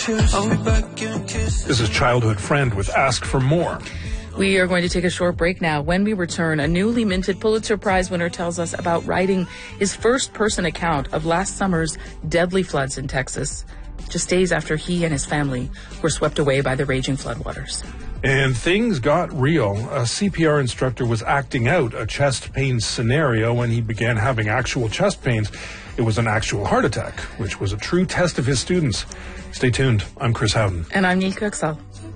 This is Childhood Friend with Ask for More. We are going to take a short break now. When we return, a newly minted Pulitzer Prize winner tells us about writing his first-person account of last summer's deadly floods in Texas, just days after he and his family were swept away by the raging floodwaters. And things got real. A CPR instructor was acting out a chest pain scenario when he began having actual chest pains. It was an actual heart attack, which was a true test of his students. Stay tuned. I'm Chris Howden. And I'm Nick Kuxel.